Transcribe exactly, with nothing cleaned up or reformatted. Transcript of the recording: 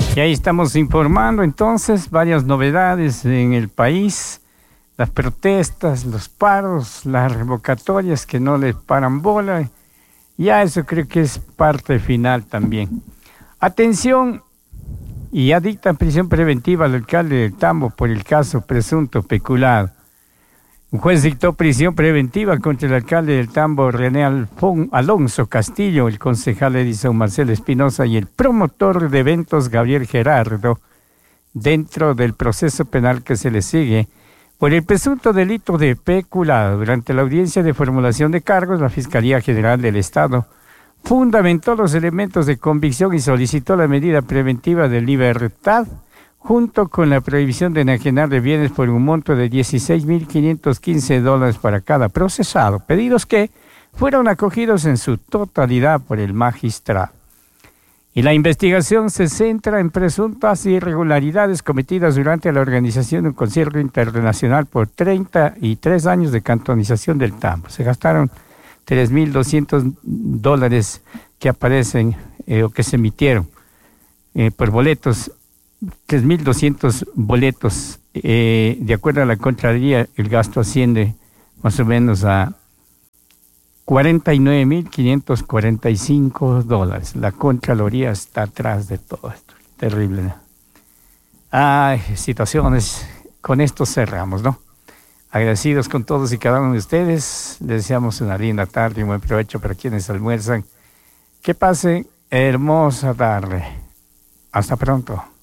Y ahí estamos informando entonces varias novedades en el país, las protestas, los paros, las revocatorias que no les paran bola. Ya eso creo que es parte final también. Atención, y ya dictan prisión preventiva al alcalde del Tambo por el caso presunto peculado. Un juez dictó prisión preventiva contra el alcalde del Tambo, René Alfon, Alonso Castillo, el concejal Edison Marcelo Espinosa y el promotor de eventos Gabriel Gerardo, dentro del proceso penal que se le sigue por el presunto delito de peculado. Durante la audiencia de formulación de cargos, la Fiscalía General del Estado fundamentó los elementos de convicción y solicitó la medida preventiva de libertad junto con la prohibición de enajenar de bienes por un monto de dieciséis mil quinientos quince dólares para cada procesado, pedidos que fueron acogidos en su totalidad por el magistrado. Y la investigación se centra en presuntas irregularidades cometidas durante la organización de un concierto internacional por treinta y tres años de cantonización del Tambo. Se gastaron tres mil doscientos dólares que aparecen eh, o que se emitieron eh, por boletos. tres mil doscientos boletos, eh, de acuerdo a la Contraloría, el gasto asciende más o menos a cuarenta y nueve mil quinientos cuarenta y cinco dólares. La Contraloría está atrás de todo esto. Terrible, ¿no? Ay, situaciones. Con esto cerramos, ¿no? Agradecidos con todos y cada uno de ustedes. Les deseamos una linda tarde y un buen provecho para quienes almuerzan. Que pasen hermosa tarde. Hasta pronto.